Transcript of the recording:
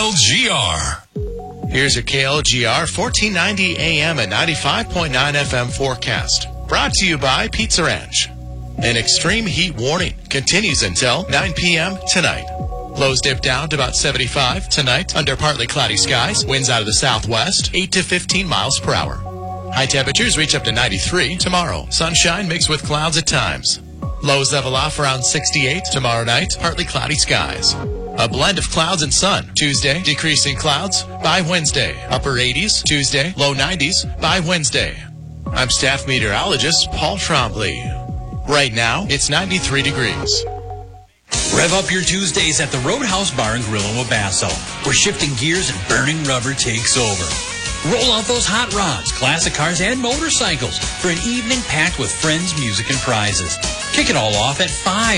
KLGR. Here's your KLGR 1490 AM and 95.9 FM forecast. Brought to you by Pizza Ranch. An extreme heat warning continues until 9 p.m. tonight. Lows dip down to about 75 tonight under partly cloudy skies. Winds out of the southwest, 8 to 15 miles per hour. High temperatures reach up to 93 tomorrow. Sunshine mixed with clouds at times. Lows level off around 68 tomorrow night. Partly cloudy skies. A blend of clouds and sun. Tuesday, decreasing clouds by Wednesday. Upper 80s Tuesday, low 90s by Wednesday. I'm staff meteorologist Paul Trombley. Right now, it's 93 degrees. Rev up your Tuesdays at the Roadhouse Bar and Grill in Wabasso, where shifting gears and burning rubber takes over. Roll out those hot rods, classic cars, and motorcycles for an evening packed with friends, music, and prizes. Kick it all off at 5